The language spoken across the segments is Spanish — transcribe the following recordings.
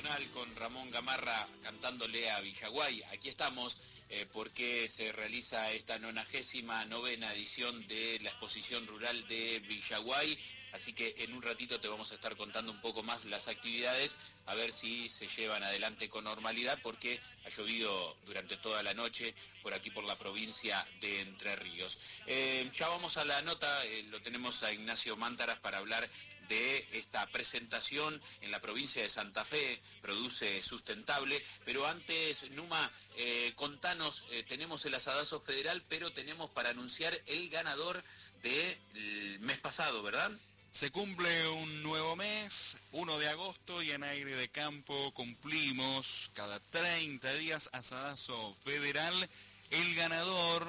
Nacional con Ramón Gamarra cantándole a Villaguay. Aquí estamos porque se realiza esta 99ª edición de la exposición rural de Villaguay, así que en un ratito te vamos a estar contando un poco más las actividades, a ver si se llevan adelante con normalidad, porque ha llovido durante toda la noche por aquí por la provincia de Entre Ríos. Ya vamos a la nota, lo tenemos a Ignacio Mántaras para hablar de esta presentación en la provincia de Santa Fe, Produce Sustentable. Pero antes, Numa, contanos, tenemos el asadazo federal, pero tenemos para anunciar el ganador del mes pasado, ¿verdad? Se cumple un nuevo mes, 1 de agosto, y en Aire de Campo cumplimos cada 30 días asadazo federal. El ganador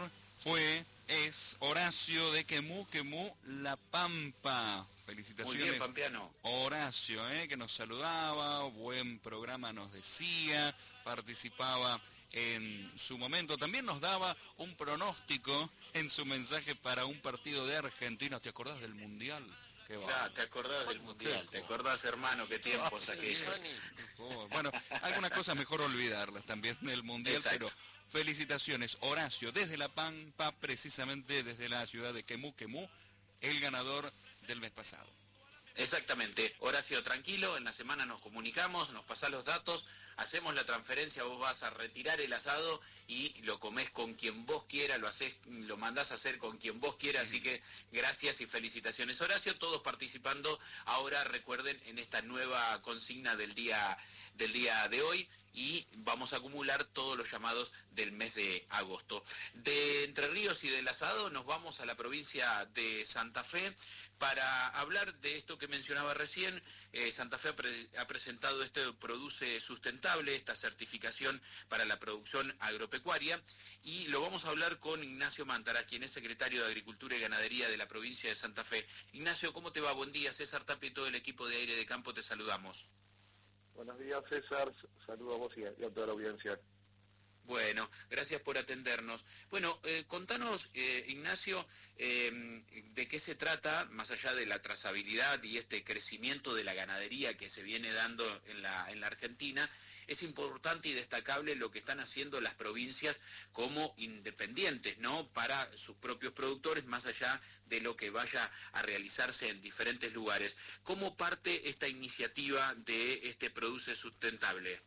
es Horacio de Quemú, La Pampa. Felicitaciones. Muy bien, pampeano. Horacio, que nos saludaba, buen programa nos decía, participaba en su momento. También nos daba un pronóstico en su mensaje para un partido de Argentinos. ¿Te acordás del Mundial? Claro, te acordás del Mundial, te acordás, hermano, qué tiempos aquellos. Bueno, algunas cosas mejor olvidarlas también del Mundial. Exacto. Pero felicitaciones, Horacio, desde La Pampa, precisamente desde la ciudad de Quemú, el ganador del mes pasado. Exactamente, Horacio, tranquilo, en la semana nos comunicamos, nos pasás los datos, hacemos la transferencia, vos vas a retirar el asado y lo comés con quien vos quieras, lo mandás a hacer con quien vos quieras, así que gracias y felicitaciones, Horacio, todos participando ahora, recuerden, en esta nueva consigna del día de hoy, y vamos a acumular todos los llamados del mes de agosto. De Entre Ríos y del asado nos vamos a la provincia de Santa Fe para hablar de esto que mencionaba recién. Santa Fe ha presentado este Produce Sustentable, esta certificación para la producción agropecuaria, y lo vamos a hablar con Ignacio Mántaras, quien es secretario de Agricultura y Ganadería de la provincia de Santa Fe. Ignacio, ¿cómo te va? Buen día. César Tapia y todo el equipo de Aire de Campo te saludamos. Buenos días, César. Saludo a vos y a toda la audiencia. Bueno, gracias por atendernos. Bueno, contanos, Ignacio, de qué se trata, más allá de la trazabilidad y este crecimiento de la ganadería que se viene dando en la Argentina. Es importante y destacable lo que están haciendo las provincias como independientes, ¿no?, para sus propios productores, más allá de lo que vaya a realizarse en diferentes lugares. ¿Cómo parte esta iniciativa de este Produce Sustentable?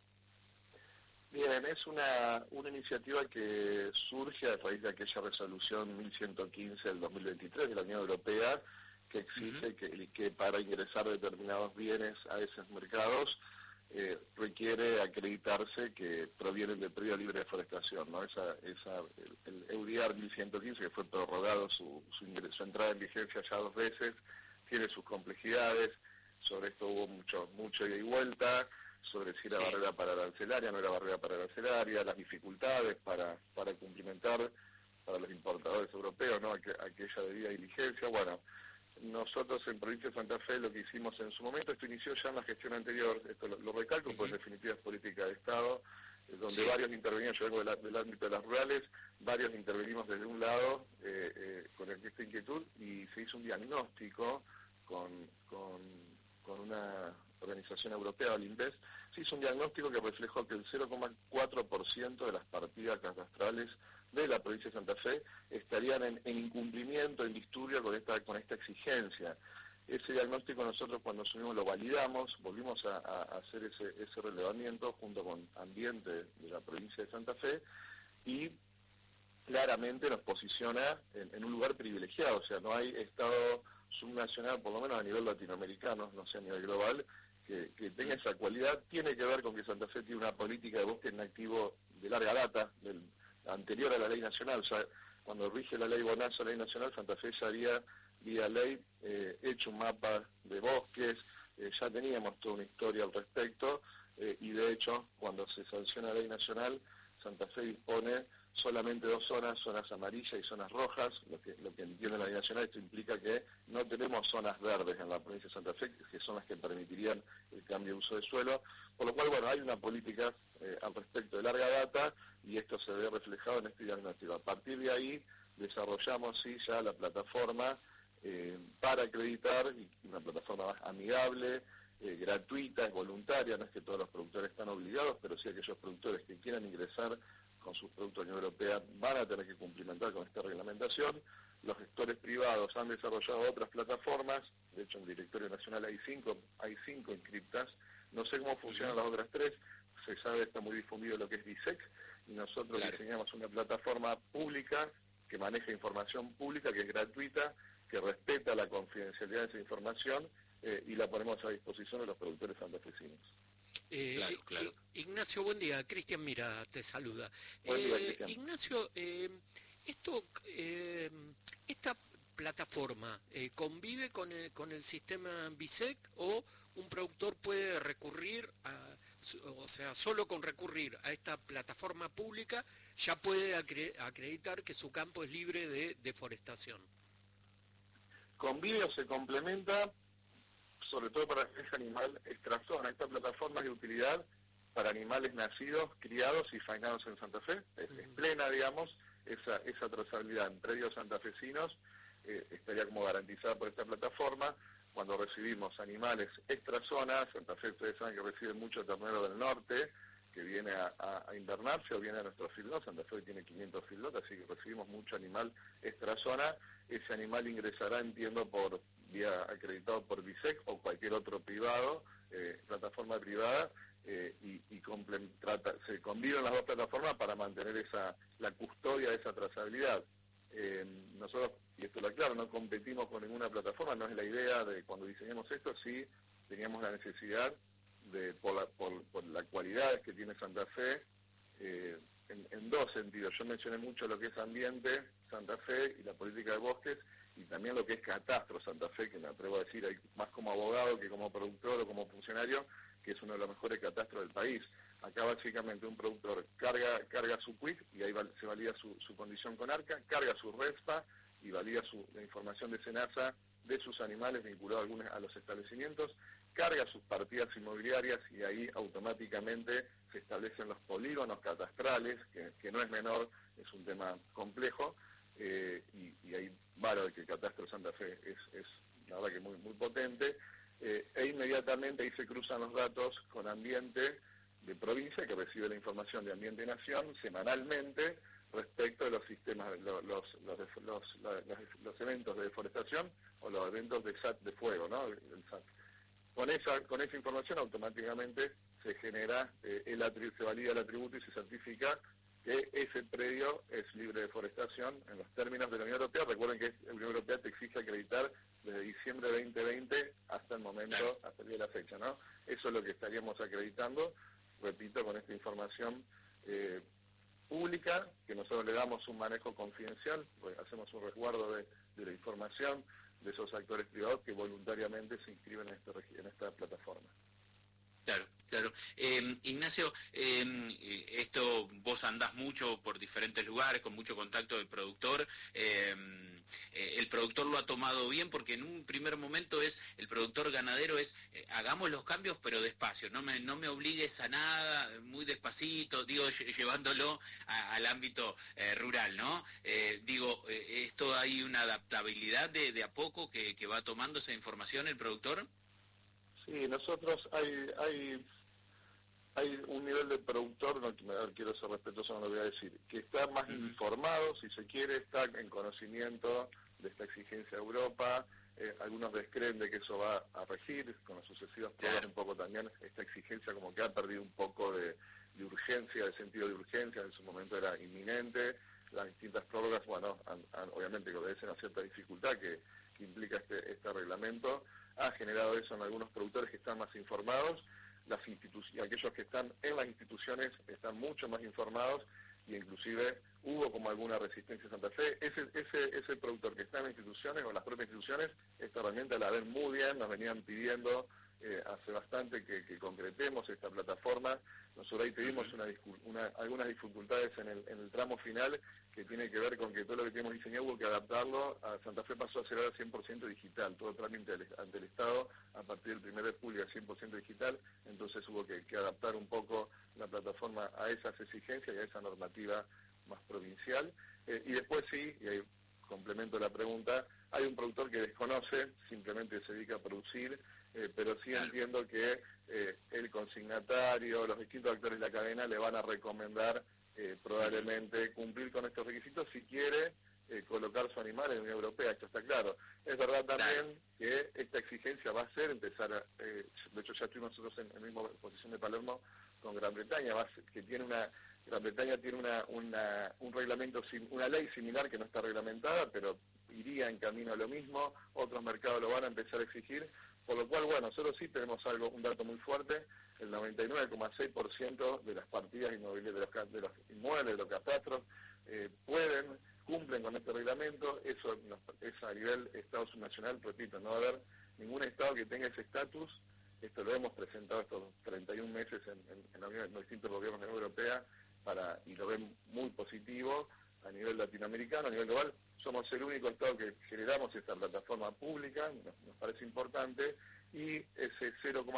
Bien, es una iniciativa que surge a raíz de aquella resolución 1115 del 2023 de la Unión Europea, que exige que para ingresar determinados bienes a esos mercados requiere acreditarse que provienen del periodo libre de forestación, ¿no? El EUDIAR 1115, que fue prorrogado su entrada en vigencia ya 2 veces, tiene sus complejidades. Sobre esto hubo mucho ida y vuelta, sobre si era barrera para arancelaria, no era barrera para arancelaria, las dificultades para cumplimentar para los importadores europeos, ¿no?, aquella debida diligencia. Bueno, nosotros en Provincia de Santa Fe lo que hicimos en su momento, esto inició ya en la gestión anterior, esto lo recalco, pues en definitiva es política de Estado, donde varios intervenían, yo vengo del ámbito de las rurales, varios intervenimos desde un lado con esta inquietud, y se hizo un diagnóstico con una organización europea, el INVES. Se hizo un diagnóstico que reflejó que el 0,4% de las partidas catastrales de la provincia de Santa Fe estarían en incumplimiento, en disturbio con esta exigencia. Ese diagnóstico nosotros cuando asumimos lo validamos, volvimos a hacer ese relevamiento junto con Ambiente de la provincia de Santa Fe, y claramente nos posiciona en un lugar privilegiado. O sea, no hay estado subnacional, por lo menos a nivel latinoamericano, no sé, a nivel global, que tenga esa cualidad. Tiene que ver con que Santa Fe tiene una política de bosque en activo de larga data, anterior a la ley nacional. O sea, cuando rige la ley Bonazo, la ley nacional, Santa Fe ya había, vía ley, hecho un mapa de bosques, ya teníamos toda una historia al respecto, y de hecho, cuando se sanciona la ley nacional, Santa Fe dispone solamente 2 zonas amarillas y zonas rojas, lo que entiende la ley nacional. Esto implica que no tenemos zonas verdes en la provincia de Santa Fe, que son las que permitirían el cambio de uso de suelo, por lo cual, bueno, hay una política al respecto de larga data, y esto se ve reflejado en este diagnóstico. A partir de ahí desarrollamos ya la plataforma para acreditar, y una plataforma más amigable, gratuita, es voluntaria, no es que todos los productores privados, pero sí aquellos productores que quieran ingresar con sus productos a la Unión Europea van a tener que cumplimentar con esta reglamentación. Los gestores privados han desarrollado otras plataformas, de hecho en el directorio nacional hay cinco inscriptas, no sé cómo funcionan las otras tres, se sabe, está muy difundido lo que es BISEC, y nosotros diseñamos una plataforma pública que maneja información pública, que es gratuita, que respeta la confidencialidad de esa información, y la ponemos a disposición de los productores santafesinos. Claro. Ignacio, buen día. Cristian Mira te saluda. Buen día, Cristian. Ignacio, esta plataforma convive con el sistema BISEC, o un productor puede recurrir o sea, solo con recurrir a esta plataforma pública ya puede acreditar que su campo es libre de deforestación? Convive o se complementa, sobre todo para ese animal extrazona. Esta plataforma es de utilidad para animales nacidos, criados y faenados en Santa Fe. Es plena, digamos, esa trazabilidad en predios santafesinos estaría como garantizada por esta plataforma. Cuando recibimos animales extrazona, Santa Fe, ustedes saben que recibe mucho ternero del norte, que viene a invernarse o viene a nuestro feedlot. Santa Fe tiene 500 feedlot, así que recibimos mucho animal extrazona. Ese animal ingresará, entiendo, por vía acreditado por BISEC o cualquier otro privado, plataforma privada, y se conviven las dos plataformas para mantener la custodia de esa trazabilidad. Nosotros, y esto lo aclaro, no competimos con ninguna plataforma, no es la idea de cuando diseñamos esto, sí teníamos la necesidad por las cualidades que tiene Santa Fe, en dos sentidos. Yo mencioné mucho lo que es ambiente, Santa Fe y la política de bosques, y también lo que es catastro Santa Fe, que me atrevo a decir, más como abogado que como productor o como funcionario, que es uno de los mejores catastros del país. Acá básicamente un productor carga su quit y ahí se valida su condición con ARCA, carga su RESPA y valida la información de SENASA de sus animales vinculados a los establecimientos, carga sus partidas inmobiliarias y ahí automáticamente se establecen los polígonos catastrales, que no es menor, es un tema complejo, y ahí vale que el catastro Santa Fe es la verdad que muy, muy potente, e inmediatamente ahí se cruzan los datos con ambiente de provincia, que recibe la información de Ambiente Nación semanalmente respecto de los sistemas, los eventos de deforestación o los eventos de SAT de fuego, ¿no? El SAT. Con esa información automáticamente se genera, se valida el atributo y se certifica que ese predio es libre de deforestación en los términos de la Unión Europea. Recuerden que la Unión Europea te exige acreditar desde diciembre de 2020 hasta el momento, hasta el día de la fecha, ¿no? Eso es lo que estaríamos acreditando, repito, con esta información pública, que nosotros le damos un manejo confidencial, pues hacemos un resguardo de la información de esos actores privados que voluntariamente se inscriben en esta plataforma. Claro. Ignacio, esto vos andás mucho por diferentes lugares, con mucho contacto del productor. El productor lo ha tomado bien porque en un primer momento el productor ganadero hagamos los cambios pero despacio, no me obligues a nada, muy despacito, digo, llevándolo al ámbito rural, ¿no? ¿Esto hay una adaptabilidad de a poco que va tomando esa información el productor? Sí, nosotros hay un nivel de productor, no quiero ser respetuoso, no lo voy a decir, que está más informado, si se quiere, está en conocimiento de esta exigencia de Europa. Algunos descreen de que eso va a regir, con las sucesivas pruebas un poco también, esta exigencia como que ha perdido un poco de urgencia, de sentido de urgencia, en su momento era inminente. Las distintas prórrogas, bueno, obviamente que obedecen a cierta dificultad que implica este reglamento, ha generado eso en algunos productores que están más informados. Aquellos que están en las instituciones están mucho más informados, y inclusive hubo como alguna resistencia en Santa Fe. Ese productor que está en las instituciones o en las propias instituciones, esta herramienta la ven muy bien, nos venían pidiendo hace bastante que concretemos esta plataforma. Nosotros ahí tuvimos algunas dificultades en el tramo final, que tiene que ver con que todo lo que tenemos diseñado hubo que adaptarlo. A Santa Fe pasó a ser ahora 100% digital, todo trámite ante el Estado a partir del 1 de julio a 100% digital, entonces hubo que adaptar un poco la plataforma a esas exigencias y a esa normativa más provincial. Y después sí, y ahí complemento la pregunta, hay un productor que desconoce, simplemente se dedica a producir, pero sí entiendo que el consignar destinatario, los distintos actores de la cadena le van a recomendar probablemente cumplir con estos requisitos si quiere colocar su animal en la Unión Europea, esto está claro. Es verdad también que esta exigencia va a ser empezar, de hecho ya estuvimos nosotros en la misma posición de Palermo con Gran Bretaña, Gran Bretaña tiene un reglamento, una ley similar que no está reglamentada, pero iría en camino a lo mismo, otros mercados lo van a empezar a exigir, por lo cual, bueno, nosotros sí tenemos un dato muy fuerte, el 99,6% de las partidas inmobiliarias, de los inmuebles, de los catastros, cumplen con este reglamento, eso es a nivel Estado subnacional, repito, no va a haber ningún Estado que tenga ese estatus, esto lo hemos presentado estos 31 meses en los distintos gobiernos de la Unión Europea, y lo ven muy positivo a nivel latinoamericano, a nivel global. Somos el único Estado que generamos esta plataforma pública, nos parece importante, y ese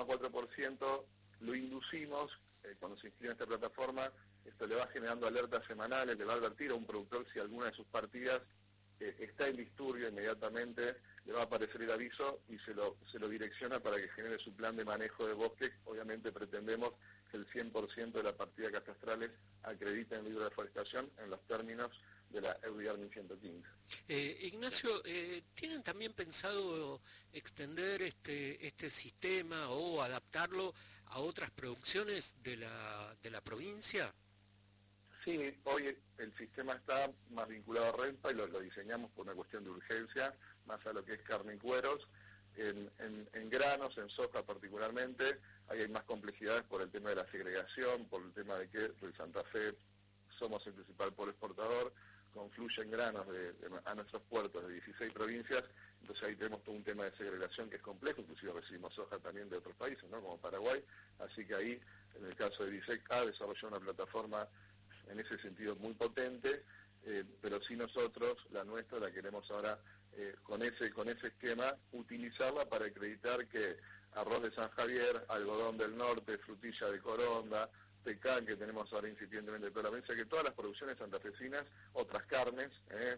0,4% lo inducimos, cuando se inscribe en esta plataforma, esto le va generando alertas semanales, le va a advertir a un productor si alguna de sus partidas está en disturbio, inmediatamente le va a aparecer el aviso y se lo direcciona para que genere su plan de manejo de bosque. Obviamente pretendemos que el 100% de las partidas catastrales acrediten el libro de deforestación en los términos de la EUDR 1115. Ignacio, ¿tienen también pensado extender este sistema o adaptarlo a otras producciones de la provincia? Sí, hoy el sistema está más vinculado a RENPA y lo diseñamos por una cuestión de urgencia, más a lo que es carne y cueros. En granos, en soja particularmente, ahí hay más complejidades por el tema de la segregación, por el tema de que en Santa Fe somos el principal polo exportador, confluyen granos a nuestros puertos de 16 provincias, entonces ahí tenemos todo un tema de segregación que es complejo, inclusive recibimos soja también de otros países, ¿no? Como Paraguay, así que ahí, en el caso de BISEC, ha desarrollado una plataforma en ese sentido muy potente, pero sí nosotros, la nuestra, la queremos ahora con ese esquema, utilizarla para acreditar que arroz de San Javier, algodón del norte, frutilla de Coronda, pecan que tenemos ahora incipientemente de toda la provincia, que todas las producciones santafesinas, otras carnes,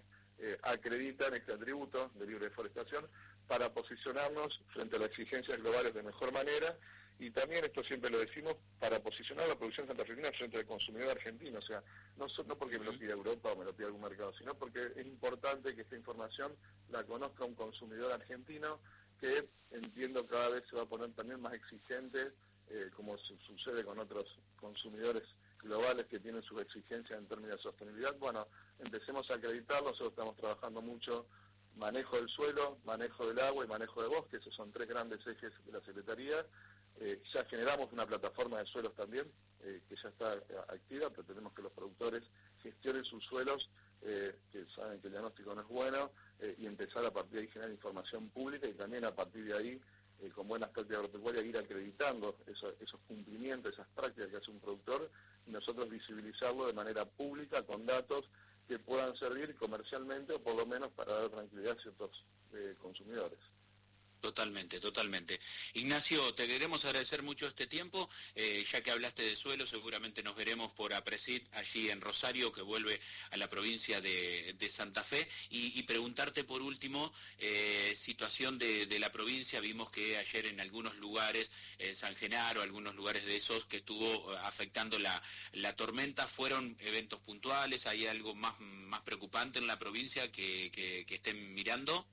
acreditan este atributo de libre deforestación para posicionarnos frente a las exigencias globales de mejor manera, y también, esto siempre lo decimos, para posicionar la producción santafesina frente al consumidor argentino, o sea, no porque me lo pida Europa o me lo pida algún mercado, sino porque es importante que esta información la conozca un consumidor argentino, que entiendo cada vez se va a poner también más exigente, como sucede con otros consumidores globales que tienen sus exigencias en términos de sostenibilidad. Bueno, empecemos a acreditarlo, nosotros estamos trabajando mucho manejo del suelo, manejo del agua y manejo de bosque, esos son tres grandes ejes de la Secretaría. Ya generamos una plataforma de suelos también, que ya está activa, pretendemos que los productores gestionen sus suelos, que saben que el diagnóstico no es bueno, y empezar a partir de ahí generar información pública y también a partir de ahí, con buenas prácticas agropecuarias, ir acreditando esos cumplimientos, esas prácticas que hace un productor, y nosotros visibilizarlo de manera pública con datos que puedan servir comercialmente o por lo menos para dar tranquilidad a ciertos consumidores. Totalmente, totalmente. Ignacio, te queremos agradecer mucho este tiempo, ya que hablaste de suelo, seguramente nos veremos por APRESID allí en Rosario, que vuelve a la provincia de Santa Fe, y preguntarte por último, situación de la provincia. Vimos que ayer en algunos lugares, San Genaro, algunos lugares de esos que estuvo afectando la tormenta, ¿fueron eventos puntuales? ¿Hay algo más preocupante en la provincia que estén mirando?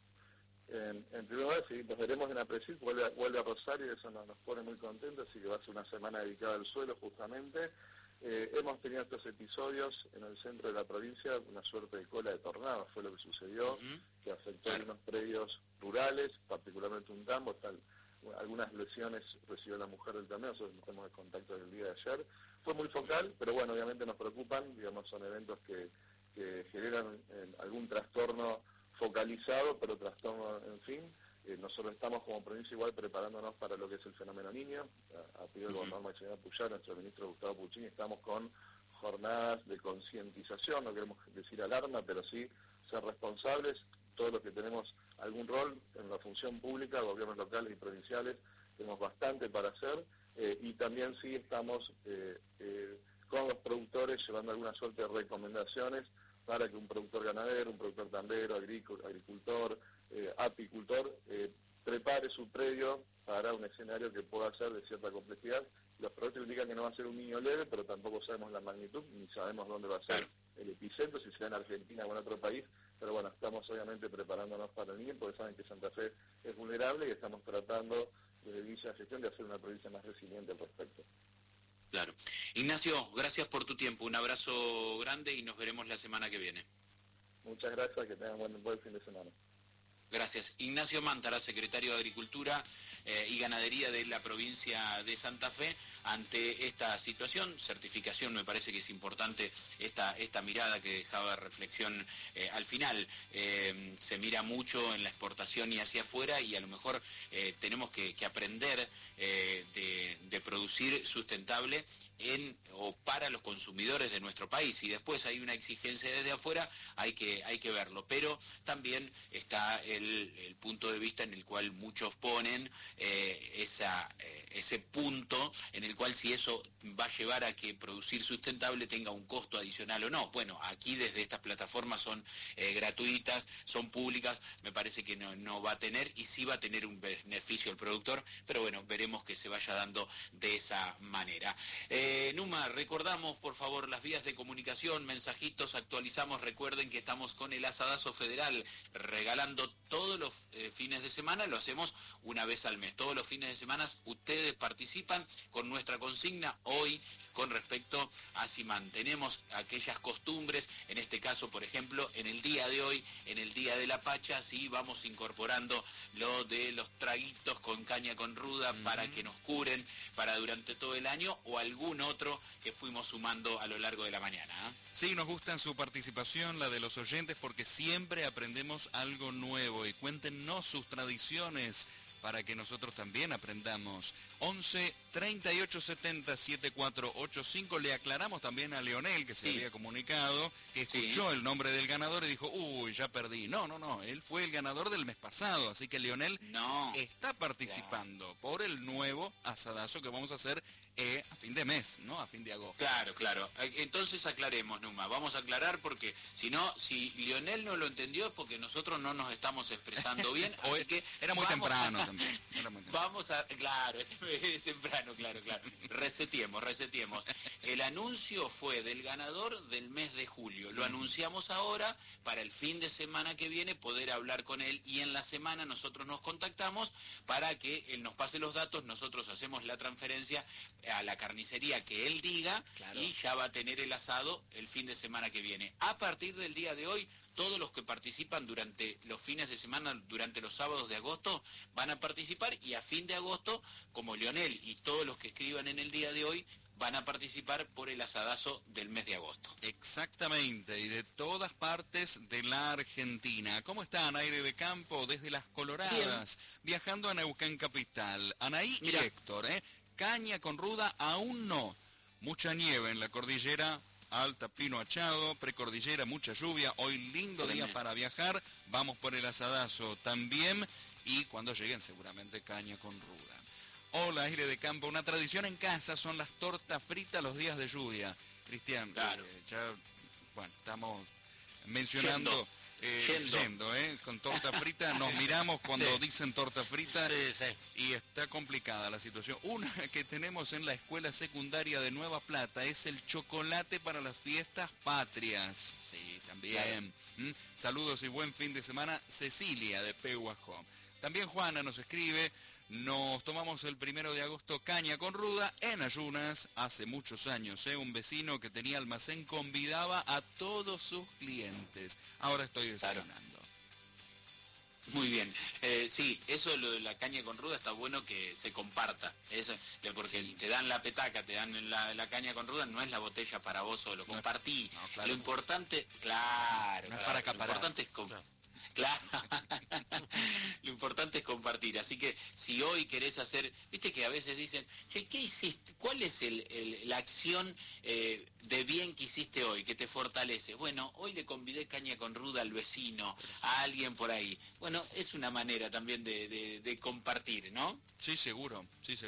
En primer lugar, sí, nos veremos en APRESID, vuelve a Rosario, y eso nos pone muy contentos, así que va a ser una semana dedicada al suelo justamente. Hemos tenido estos episodios en el centro de la provincia, una suerte de cola de tornado, fue lo que sucedió, que afectó algunos predios rurales, particularmente un tambo, algunas lesiones recibió la mujer del tambo, nosotros estamos en contacto del día de ayer. Fue muy focal, pero bueno, obviamente nos preocupan, digamos, son eventos que generan algún trastorno focalizado, pero trastorno, en fin. Nosotros estamos como provincia igual preparándonos para lo que es el fenómeno niño. A pedido del gobernador Maximiliano Puyar, nuestro ministro Gustavo Puccini, estamos con jornadas de concientización, no queremos decir alarma, pero sí ser responsables, todos los que tenemos algún rol en la función pública, gobiernos locales y provinciales, tenemos bastante para hacer, y también sí estamos con los productores llevando alguna suerte de recomendaciones para que un productor ganadero, un productor tambero, agricultor, apicultor, prepare su predio para un escenario que pueda ser de cierta complejidad a ser un niño leve, pero tampoco sabemos la magnitud, ni sabemos dónde va a ser el epicentro, si será en Argentina o en otro país, pero bueno, estamos obviamente preparándonos para el niño, porque saben que Santa Fe es vulnerable y estamos tratando desde el inicio de la gestión de hacer una provincia más resiliente al respecto. Claro. Ignacio, gracias por tu tiempo, un abrazo grande y nos veremos la semana que viene. Muchas gracias, que tengan buen fin de semana. Gracias. Ignacio Mántara, secretario de Agricultura y Ganadería de la provincia de Santa Fe, ante esta situación. Certificación, me parece que es importante esta mirada que dejaba reflexión al final. Se mira mucho en la exportación y hacia afuera y a lo mejor tenemos que aprender de producir sustentable en o para los consumidores de nuestro país. Si después hay una exigencia desde afuera, hay que verlo. Pero también está el punto de vista en el cual muchos ponen ese punto en el cual si eso va a llevar a que producir sustentable tenga un costo adicional o no. Bueno, aquí desde estas plataformas son gratuitas, son públicas, me parece que no va a tener y sí va a tener un beneficio al productor, pero bueno, veremos que se vaya dando de esa manera. Numa, recordamos por favor las vías de comunicación, mensajitos, actualizamos, recuerden que estamos con el Asadazo Federal regalando todos los fines de semana, lo hacemos una vez al mes, todos los fines de semana ustedes participan con nuestra consigna hoy con respecto a si mantenemos aquellas costumbres, en este caso por ejemplo en el día de hoy, en el día de la Pacha, si vamos incorporando lo de los traguitos con caña con ruda para que nos curen para durante todo el año o algún otro que fuimos sumando a lo largo de la mañana. Sí, nos gusta su participación, la de los oyentes, porque siempre aprendemos algo nuevo y cuéntenos sus tradiciones para que nosotros también aprendamos. 11 38 70 7485. Le aclaramos también a Leonel, que se había comunicado, que escuchó el nombre del ganador y dijo, uy, ya perdí. No, él fue el ganador del mes pasado, así que Leonel está participando por el nuevo asadazo que vamos a hacer a fin de mes, ¿no? A fin de agosto. Claro. Entonces aclaremos, Numa. Vamos a aclarar porque si Leonel no lo entendió es porque nosotros no nos estamos expresando bien. Así que era muy temprano también. Vamos a... Claro, es temprano, claro. Reseteemos. El anuncio fue del ganador del mes de julio. Lo anunciamos ahora para el fin de semana que viene poder hablar con él y en la semana nosotros nos contactamos para que él nos pase los datos, nosotros hacemos la transferencia a la carnicería que él diga y ya va a tener el asado el fin de semana que viene. A partir del día de hoy, todos los que participan durante los fines de semana, durante los sábados de agosto, van a participar y a fin de agosto, como Leonel y todos los que escriban en el día de hoy, van a participar por el asadazo del mes de agosto. Exactamente, y de todas partes de la Argentina. ¿Cómo están? Aire de campo desde Las Coloradas, viajando a Neuquén Capital. Anaí y Héctor, caña con ruda aún no. Mucha nieve en la cordillera alta, Pino Achado, precordillera, mucha lluvia. Hoy lindo día para viajar. Vamos por el asadazo también. Y cuando lleguen seguramente caña con ruda. Hola, Aire de campo. Una tradición en casa son las tortas fritas los días de lluvia. Cristian, estamos mencionando... con torta frita, nos miramos cuando dicen torta frita y está complicada la situación. Una que tenemos en la escuela secundaria de Nueva Plata es el chocolate para las fiestas patrias. Sí, también. Saludos y buen fin de semana, Cecilia de Pehuajó. También Juana nos escribe, nos tomamos el 1 de agosto caña con ruda en ayunas hace muchos años. Un vecino que tenía almacén convidaba a todos sus clientes. Ahora estoy desayunando. Muy bien. Sí, eso lo de la caña con ruda está bueno que se comparta. Eso, porque te dan la petaca, te dan la caña con ruda, no es la botella para vos solo, compartí. No, claro. Lo importante, no es para acaparar. Lo importante es Claro, lo importante es compartir, así que si hoy querés hacer, viste que a veces dicen, che, ¿qué hiciste? ¿Cuál es la acción de bien que hiciste hoy, que te fortalece? Bueno, hoy le convidé caña con ruda al vecino, a alguien por ahí. Bueno, es una manera también de compartir, ¿no? Sí, seguro.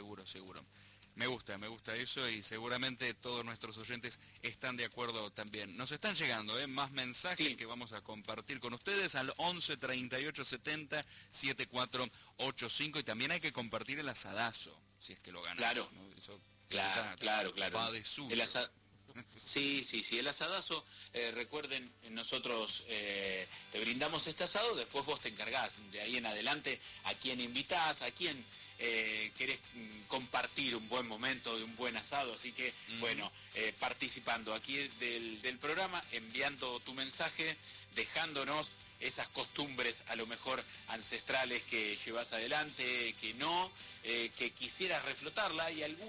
Me gusta eso y seguramente todos nuestros oyentes están de acuerdo también. Nos están llegando más mensajes que vamos a compartir con ustedes al 11 38 70 7485 y también hay que compartir el asadazo, si es que lo ganas. Claro. ¿no? Eso Claro. Va de suyo. Sí, el asadazo, recuerden, nosotros te brindamos este asado, después vos te encargás de ahí en adelante a quién invitás, a quién querés compartir un buen momento de un buen asado, así que bueno, participando aquí del programa, enviando tu mensaje, dejándonos esas costumbres a lo mejor ancestrales que llevas adelante, que no, que quisieras reflotarla y algún